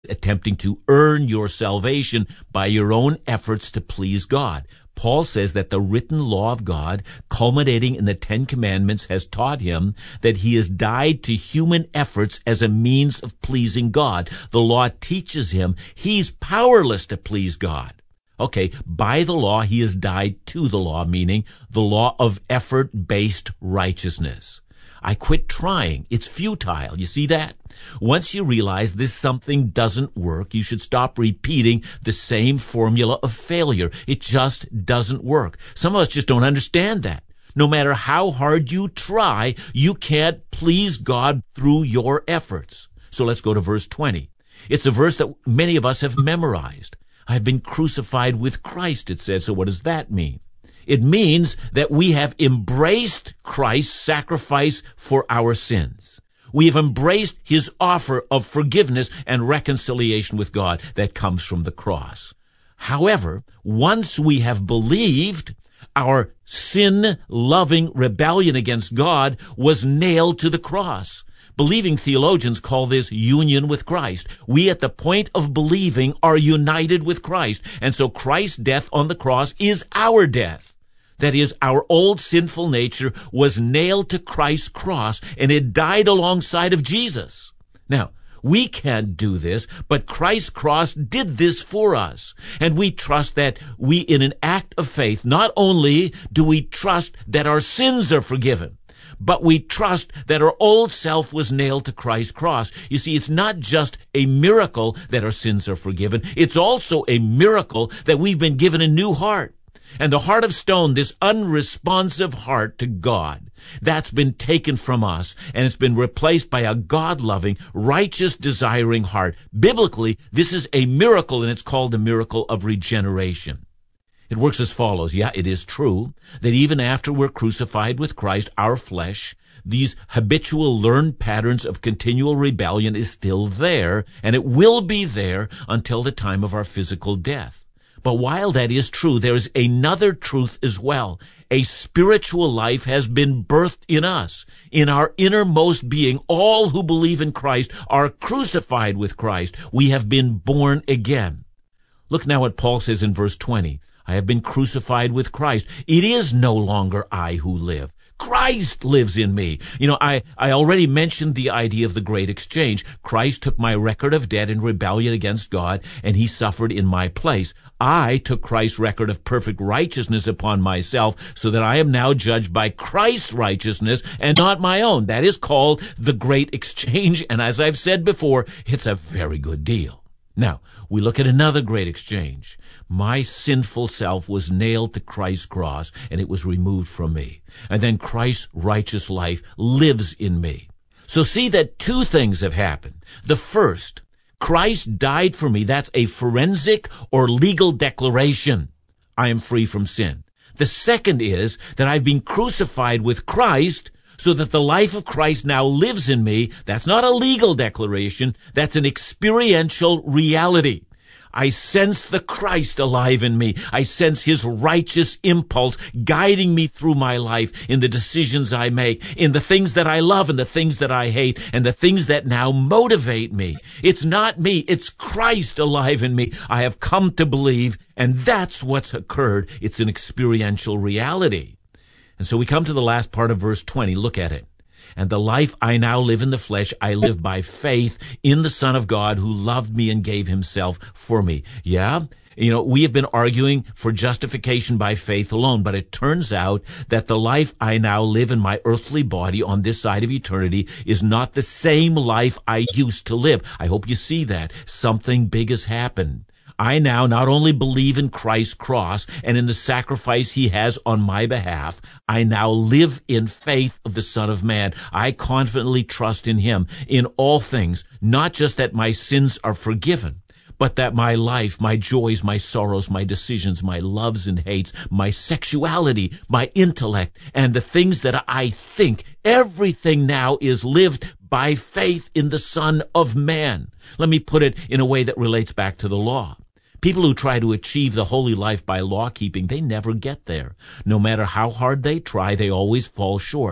attempting to earn your salvation by your own efforts to please God. Paul says that the written law of God, culminating in the Ten Commandments, has taught him that he has died to human efforts as a means of pleasing God. The law teaches him he's powerless to please God. Okay, by the law, he has died to the law, meaning the law of effort-based righteousness. I quit trying. It's futile. You see that? Once you realize this something doesn't work, you should stop repeating the same formula of failure. It just doesn't work. Some of us just don't understand that. No matter how hard you try, you can't please God through your efforts. So let's go to verse 20. It's a verse that many of us have memorized. I've been crucified with Christ, it says. So what does that mean? It means that we have embraced Christ's sacrifice for our sins. We have embraced his offer of forgiveness and reconciliation with God that comes from the cross. However, once we have believed, our sin-loving rebellion against God was nailed to the cross. Believing theologians call this union with Christ. We, at the point of believing, are united with Christ. And so Christ's death on the cross is our death. That is, our old sinful nature was nailed to Christ's cross, and it died alongside of Jesus. Now, we can't do this, but Christ's cross did this for us. And we trust that we, in an act of faith, not only do we trust that our sins are forgiven, but we trust that our old self was nailed to Christ's cross. You see, it's not just a miracle that our sins are forgiven. It's also a miracle that we've been given a new heart. And the heart of stone, this unresponsive heart to God, that's been taken from us, and it's been replaced by a God-loving, righteous, desiring heart. Biblically, this is a miracle, and it's called the miracle of regeneration. It works as follows. Yeah, it is true that even after we're crucified with Christ, our flesh, these habitual learned patterns of continual rebellion is still there, and it will be there until the time of our physical death. But while that is true, there is another truth as well. A spiritual life has been birthed in us. In our innermost being, all who believe in Christ are crucified with Christ. We have been born again. Look now what Paul says in verse 20. I have been crucified with Christ. It is no longer I who live. Christ lives in me. I already mentioned the idea of the great exchange. Christ took my record of debt and rebellion against God, and he suffered in my place. I took Christ's record of perfect righteousness upon myself, so that I am now judged by Christ's righteousness and not my own. That is called the great exchange, and as I've said before, it's a very good deal. Now, we look at another great exchange. My sinful self was nailed to Christ's cross, and it was removed from me. And then Christ's righteous life lives in me. So see that two things have happened. The first, Christ died for me. That's a forensic or legal declaration. I am free from sin. The second is that I've been crucified with Christ, so that the life of Christ now lives in me. That's not a legal declaration. That's an experiential reality. I sense the Christ alive in me. I sense his righteous impulse guiding me through my life in the decisions I make, in the things that I love and the things that I hate, and the things that now motivate me. It's not me. It's Christ alive in me. I have come to believe, and that's what's occurred. It's an experiential reality. And so we come to the last part of verse 20. Look at it. And the life I now live in the flesh, I live by faith in the Son of God who loved me and gave himself for me. Yeah? We have been arguing for justification by faith alone, but it turns out that the life I now live in my earthly body on this side of eternity is not the same life I used to live. I hope you see that. Something big has happened. I now not only believe in Christ's cross and in the sacrifice he has on my behalf, I now live in faith of the Son of Man. I confidently trust in him in all things, not just that my sins are forgiven, but that my life, my joys, my sorrows, my decisions, my loves and hates, my sexuality, my intellect, and the things that I think, everything now is lived by faith in the Son of Man. Let me put it in a way that relates back to the law. People who try to achieve the holy life by law-keeping, they never get there. No matter how hard they try, they always fall short.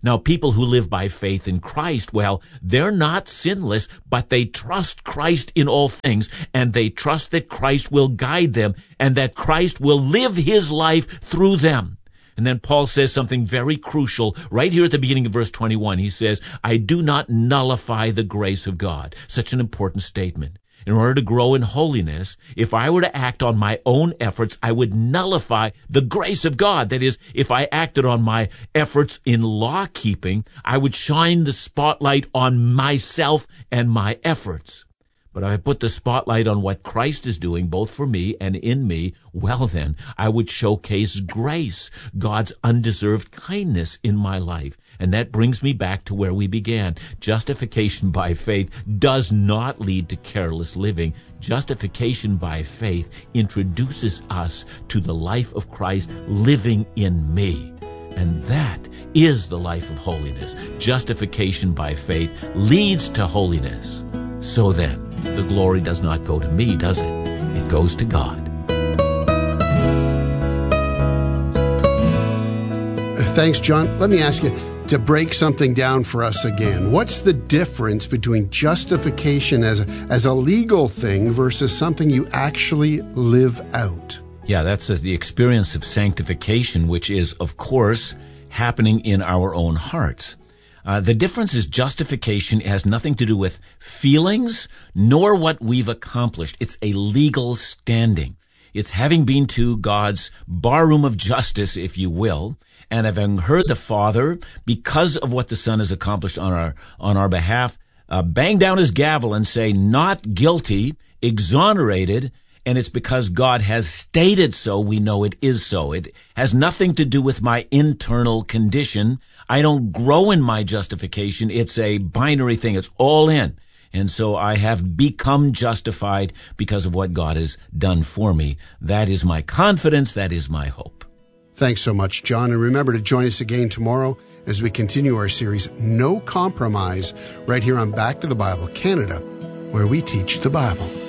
Now, people who live by faith in Christ, well, they're not sinless, but they trust Christ in all things, and they trust that Christ will guide them, and that Christ will live his life through them. And then Paul says something very crucial right here at the beginning of verse 21. He says, I do not nullify the grace of God. Such an important statement. In order to grow in holiness, if I were to act on my own efforts, I would nullify the grace of God. That is, if I acted on my efforts in law-keeping, I would shine the spotlight on myself and my efforts. But if I put the spotlight on what Christ is doing, both for me and in me, well then, I would showcase grace, God's undeserved kindness in my life. And that brings me back to where we began. Justification by faith does not lead to careless living. Justification by faith introduces us to the life of Christ living in me. And that is the life of holiness. Justification by faith leads to holiness. So then, the glory does not go to me, does it? It goes to God. Thanks, John. Let me ask you to break something down for us again. What's the difference between justification as a legal thing versus something you actually live out? Yeah, that's the experience of sanctification, which is, of course, happening in our own hearts. The difference is justification has nothing to do with feelings nor what we've accomplished. It's a legal standing. It's having been to God's barroom of justice, if you will, and having heard the Father, because of what the Son has accomplished on our behalf, bang down his gavel and say, not guilty, exonerated, and it's because God has stated so, we know it is so. It has nothing to do with my internal condition. I don't grow in my justification. It's a binary thing. It's all in. And so I have become justified because of what God has done for me. That is my confidence. That is my hope. Thanks so much, John. And remember to join us again tomorrow as we continue our series, No Compromise, right here on Back to the Bible Canada, where we teach the Bible.